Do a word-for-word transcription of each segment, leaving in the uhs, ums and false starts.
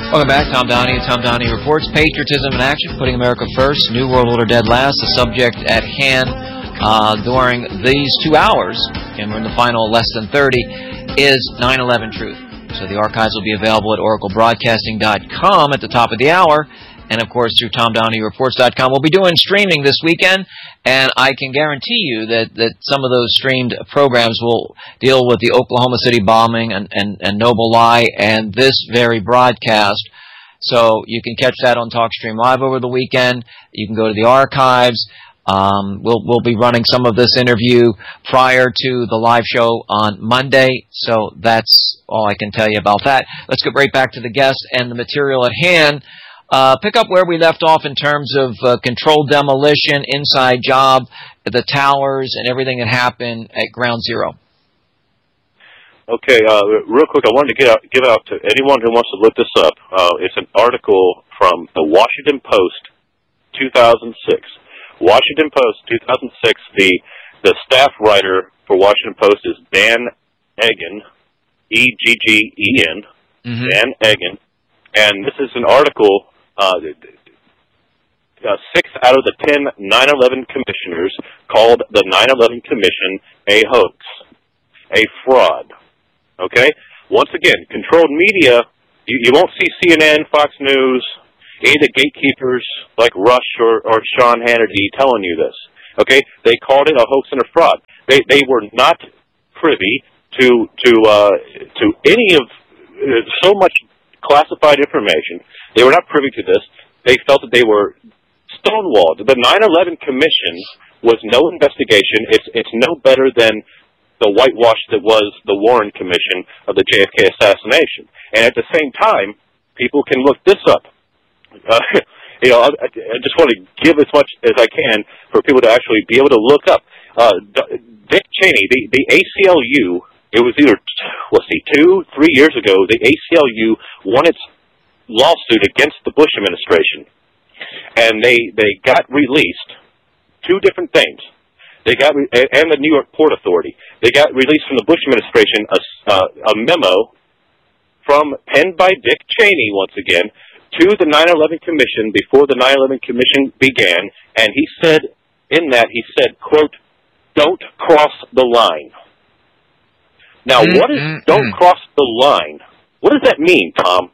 Welcome back. Tom Downey, Tom Downey Reports. Patriotism in action, putting America first. New World Order dead last. The subject at hand uh, during these two hours, and we're in the final less than thirty, is nine eleven Truth. So the archives will be available at oracle broadcasting dot com at the top of the hour. And, of course, through tom downey reports dot com. We'll be doing streaming this weekend, and I can guarantee you that, that some of those streamed programs will deal with the Oklahoma City bombing and, and, and Noble Lie and this very broadcast. So you can catch that on TalkStream Live over the weekend. You can go to the archives. Um, we'll, we'll be running some of this interview prior to the live show on Monday. So that's all I can tell you about that. Let's get right back to the guest and the material at hand. Uh, pick up where we left off in terms of uh, controlled demolition, inside job, the towers, and everything that happened at Ground Zero. Okay, uh, real quick, I wanted to get out, give out to anyone who wants to look this up. Uh, it's an article from the Washington Post, two thousand six. Washington Post, two thousand six. The the staff writer for Washington Post is Dan Egan, E G G E N, mm-hmm. Dan Egan, and this is an article. Uh, uh, six out of the ten nine eleven commissioners called the nine eleven Commission a hoax, a fraud. Okay? Once again, controlled media, you, you won't see C N N, Fox News, any of the gatekeepers like Rush or, or Sean Hannity telling you this. Okay? They called it a hoax and a fraud. They they were not privy to to uh, to any of uh, so much classified information. They were not privy to this. They felt that they were stonewalled. The nine eleven Commission was no investigation. It's it's no better than the whitewash that was the Warren Commission of the J F K assassination. And at the same time, people can look this up. Uh, you know, I, I just want to give as much as I can for people to actually be able to look up. Uh, Dick Cheney, the, the A C L U, it was either, let's see, two, three years ago, the A C L U won its lawsuit against the Bush administration. And they, they got released two different things. They got, re- and the New York Port Authority, they got released from the Bush administration a, uh, a memo from, penned by Dick Cheney once again, to the nine eleven Commission before the nine eleven Commission began. And he said, in that, he said, quote, "Don't cross the line." Now, mm-hmm. what is "don't cross the line"? What does that mean, Tom?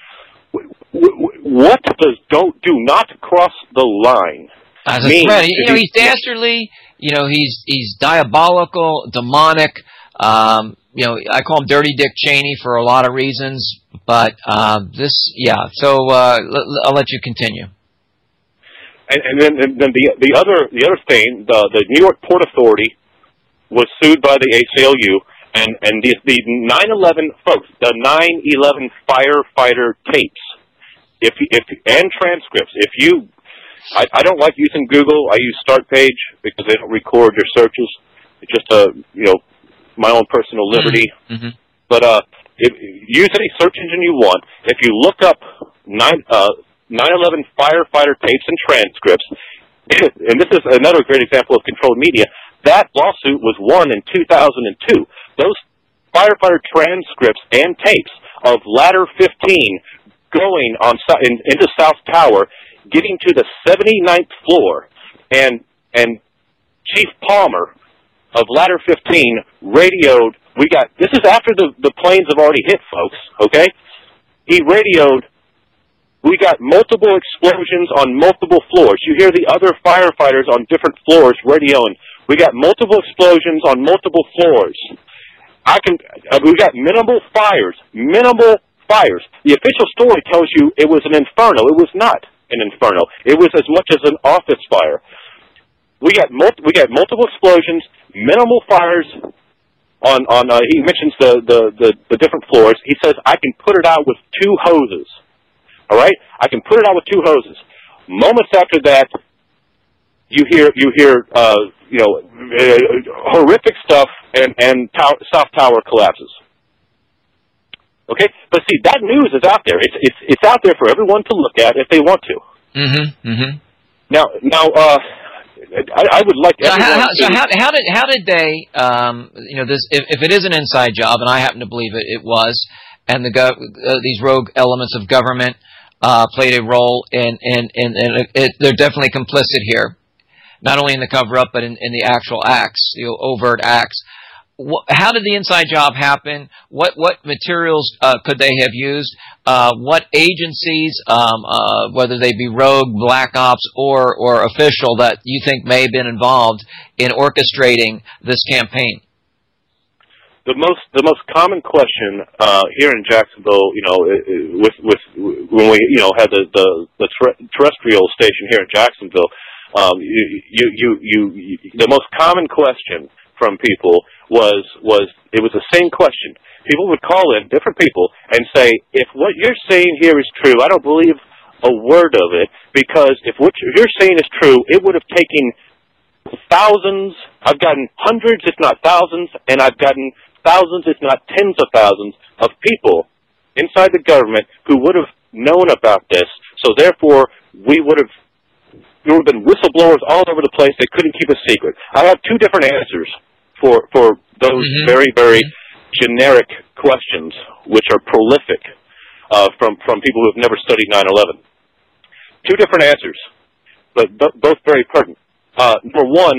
What does "don't do not cross the line" As a mean? threat. You know, he's dastardly. You know, he's he's diabolical, demonic. Um, you know, I call him Dirty Dick Cheney for a lot of reasons. But uh, this, yeah. So uh, l- I'll let you continue. And, and then, and then the the other the other thing, the the New York Port Authority was sued by the A C L U. And and the the nine eleven folks, the nine eleven firefighter tapes, if if and transcripts. If you, I, I don't like using Google. I use Startpage because they don't record your searches. It's just a you know my own personal liberty. Mm-hmm. But uh, if use any search engine you want. If you look up nine uh nine eleven firefighter tapes and transcripts, and this is another great example of controlled media. That lawsuit was won in two thousand two. Those firefighter transcripts and tapes of Ladder fifteen going on in, into South Tower, getting to the seventy-ninth floor, and and Chief Palmer of Ladder fifteen radioed. We got this is after the the planes have already hit, folks. Okay, he radioed. We got multiple explosions on multiple floors. You hear the other firefighters on different floors radioing. We got multiple explosions on multiple floors. I can. Uh, we got minimal fires. Minimal fires. The official story tells you it was an inferno. It was not an inferno. It was as much as an office fire. We got mul- we got multiple explosions. Minimal fires. On on. Uh, he mentions the, the the the different floors. He says I can put it out with two hoses. All right. I can put it out with two hoses. Moments after that, you hear you hear. Uh, You know, uh, horrific stuff, and and tower, South Tower collapses. Okay, but see, that news is out there. It's it's it's out there for everyone to look at if they want to. Mm-hmm. Mm-hmm. Now, now, uh, I, I would like. So, how, how, to, so how, how did how did they? Um, you know, this if, if it is an inside job, and I happen to believe it, it was. and the gov- uh, these rogue elements of government uh, played a role in, in, in, in it, it, they're definitely complicit here, not only in the cover-up, but in, in the actual acts, the overt acts. Wh- how did the inside job happen? What what materials uh, could they have used? Uh, what agencies, um, uh, whether they be rogue, black ops, or or official, that you think may have been involved in orchestrating this campaign? The most the most common question uh, here in Jacksonville, you know, with with when we you know had the the, the terrestrial station here in Jacksonville, um, you, you you you you the most common question from people was was it was the same question. People would call in, different people, and say, if what you're saying here is true, I don't believe a word of it, because if what you're saying is true, it would have taken thousands, I've gotten hundreds, if not thousands, and I've gotten thousands, if not tens of thousands, of people inside the government who would have known about this, so therefore we would have there would have been whistleblowers all over the place that couldn't keep a secret. I have two different answers for for those mm-hmm. very, very generic questions, which are prolific uh, from, from people who have never studied nine eleven. Two different answers, but b- both very pertinent. Uh, number one,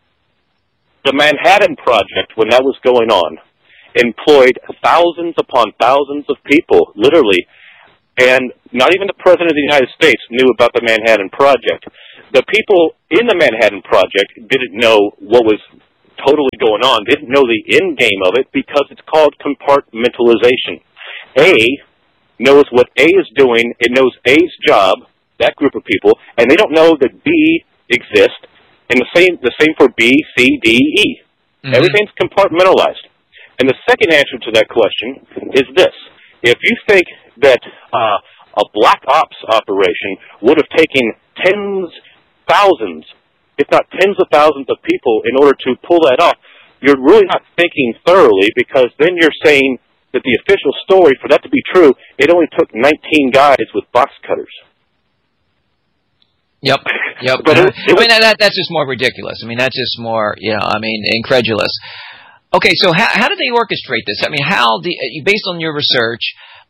the Manhattan Project, when that was going on, employed thousands upon thousands of people, literally, and not even the President of the United States knew about the Manhattan Project. The people in the Manhattan Project didn't know what was totally going on, didn't know the end game of it, because it's called compartmentalization. A knows what A is doing, it knows A's job, that group of people, and they don't know that B exists, and the same the same for B, C, D, E. Mm-hmm. Everything's compartmentalized. And the second answer to that question is this. If you think that uh, a black ops operation would have taken tens, thousands, if not tens of thousands of people in order to pull that off, you're really not thinking thoroughly, because then you're saying that the official story, for that to be true, it only took nineteen guys with box cutters. Yep, yep. But it, it I mean, that, that's just more ridiculous. I mean, that's just more, you know, I mean, incredulous. Okay, so how, how did they orchestrate this? I mean, how, the, based on your research,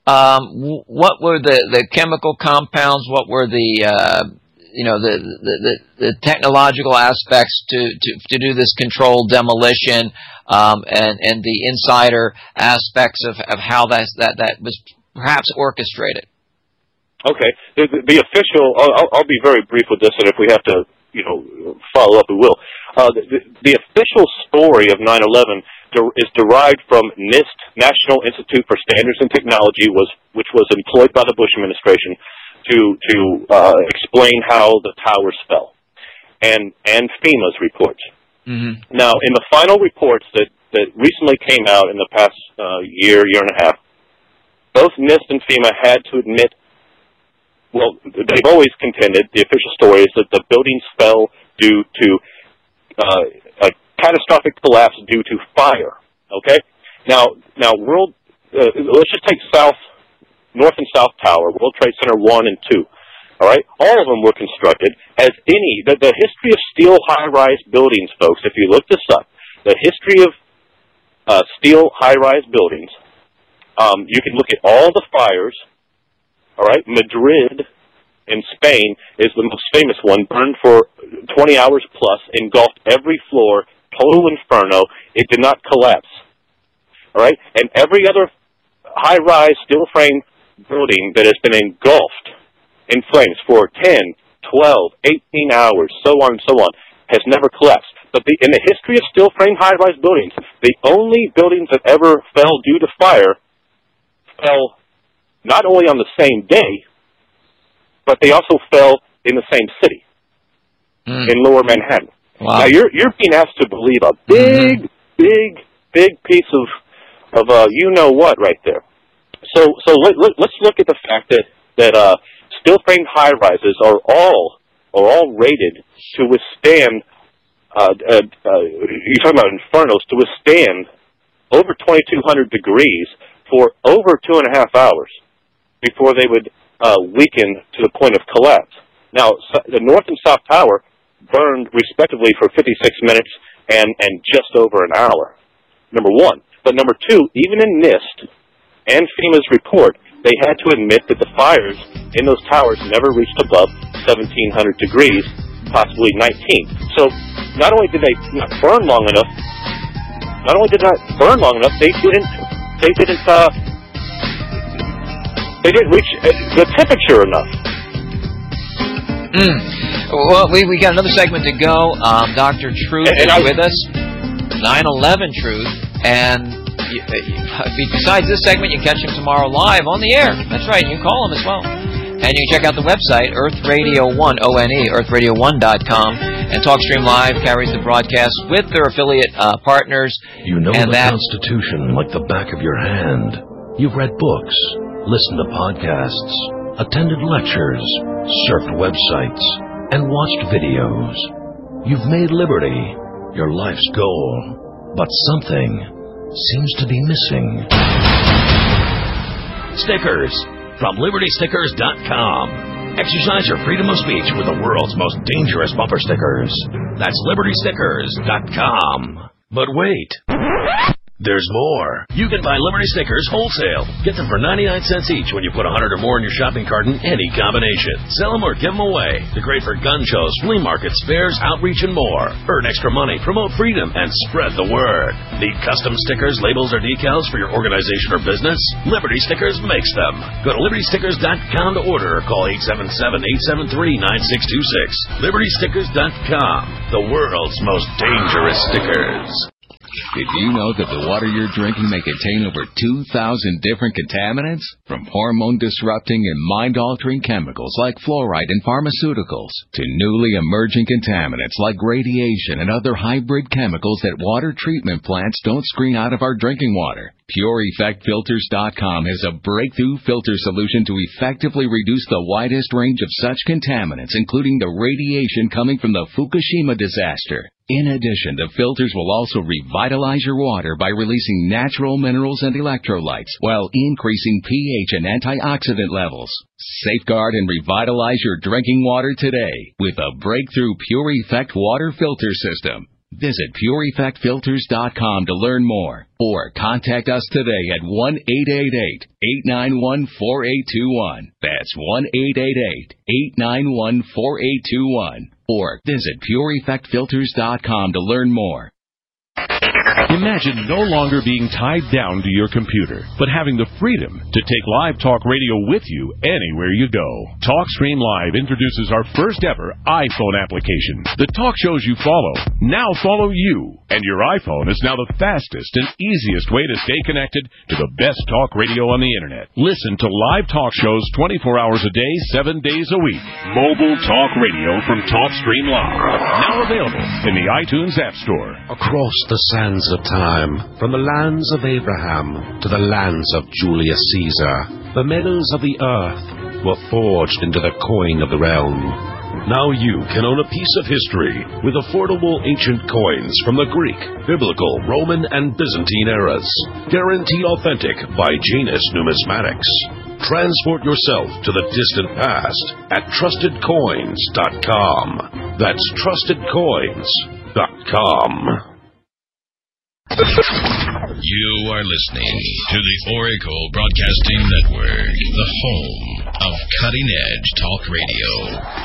um, what were the, the chemical compounds, what were the, uh, you know, the, the, the, the technological aspects to, to, to do this controlled demolition, um, and, and the insider aspects of, of how that, that, that was perhaps orchestrated? Okay. The, the, the official, I'll, I'll be very brief with this, and if we have to, you know, follow up, we will. Uh, the, the official story of nine eleven de- is derived from NIST, National Institute for Standards and Technology, was which was employed by the Bush administration to to uh, explain how the towers fell, and and FEMA's reports. Mm-hmm. Now, in the final reports that, that recently came out in the past uh, year, year and a half, both NIST and FEMA had to admit, well, they've always contended, the official story is that the buildings fell due to uh, a catastrophic collapse due to fire. Okay? Now, now, world. Uh, let's just take South, North and South Tower, World Trade Center one and two. All right? All of them were constructed as any. The, the history of steel high-rise buildings, folks, if you look this up, the history of uh, steel high-rise buildings, um, you can look at all the fires. All right, Madrid in Spain is the most famous one, burned for twenty hours plus, engulfed every floor, total inferno. It did not collapse. All right, and every other high-rise steel frame building that has been engulfed in flames for ten, twelve, eighteen hours, so on and so on, has never collapsed. But the, in the history of steel frame high-rise buildings, the only buildings that ever fell due to fire fell not only on the same day, but they also fell in the same city, mm. in Lower Manhattan. Wow. Now, you're you're being asked to believe a big, mm-hmm. big, big piece of of uh, you know what right there. So so let, let, let's look at the fact that that uh, steel frame high rises are all are all rated to withstand. Uh, uh, uh, you're talking about infernos, to withstand over twenty-two hundred degrees for over two and a half hours before they would uh, weaken to the point of collapse. Now, so the North and South Tower burned respectively for fifty-six minutes and, and just over an hour, number one. But number two, even in NIST and FEMA's report, they had to admit that the fires in those towers never reached above seventeen hundred degrees, possibly nineteen. So not only did they not burn long enough, not only did they not burn long enough, they didn't, they didn't, uh, they didn't reach the temperature enough. Mm. Well, we we got another segment to go. Um, Doctor Truth and, and is I, with us. nine eleven Truth, and besides this segment, you can catch him tomorrow live on the air. That's right, you can call him as well. And you can check out the website, Earth Radio one, O N E, earth radio one dot com. And TalkStream Live carries the broadcast with their affiliate uh, partners. You know and the that... Constitution like the back of your hand. You've read books, listened to podcasts, attended lectures, surfed websites, and watched videos. You've made liberty your life's goal, but something seems to be missing. Stickers from Liberty Stickers dot com. Exercise your freedom of speech with the world's most dangerous bumper stickers. That's Liberty Stickers dot com. But wait. There's more. You can buy Liberty stickers wholesale. Get them for ninety-nine cents each when you put one hundred or more in your shopping cart in any combination. Sell them or give them away. They're great for gun shows, flea markets, fairs, outreach, and more. Earn extra money, promote freedom, and spread the word. Need custom stickers, labels, or decals for your organization or business? Liberty Stickers makes them. Go to Liberty Stickers dot com to order or call eight seven seven, eight seven three, nine six two six. Liberty Stickers dot com. The world's most dangerous stickers. Did you know that the water you're drinking may contain over two thousand different contaminants? From hormone-disrupting and mind-altering chemicals like fluoride in pharmaceuticals to newly emerging contaminants like radiation and other hybrid chemicals that water treatment plants don't screen out of our drinking water. Pure Effect Filters dot com has a breakthrough filter solution to effectively reduce the widest range of such contaminants, including the radiation coming from the Fukushima disaster. In addition, the filters will also revitalize your water by releasing natural minerals and electrolytes while increasing pH and antioxidant levels. Safeguard and revitalize your drinking water today with a breakthrough Pure Effect water filter system. Visit Pure Effect Filters dot com to learn more, or contact us today at one eight eight eight, eight nine one, four eight two one. That's one eight eight eight, eight nine one, four eight two one. Or visit Pure Effect Filters dot com to learn more. Imagine no longer being tied down to your computer, but having the freedom to take Live Talk Radio with you anywhere you go. TalkStream Live introduces our first ever iPhone application. The talk shows you follow now follow you, and your iPhone is now the fastest and easiest way to stay connected to the best talk radio on the internet. Listen to live talk shows twenty-four hours a day, seven days a week. Mobile talk radio from TalkStream Live. Now available in the iTunes App Store. Across the sands of time, from the lands of Abraham to the lands of Julius Caesar, the metals of the earth were forged into the coin of the realm. Now you can own a piece of history with affordable ancient coins from the Greek, Biblical, Roman, and Byzantine eras. Guaranteed authentic by Janus Numismatics. Transport yourself to the distant past at trusted coins dot com. That's trusted coins dot com. You are listening to the Oracle Broadcasting Network, the home of cutting-edge talk radio.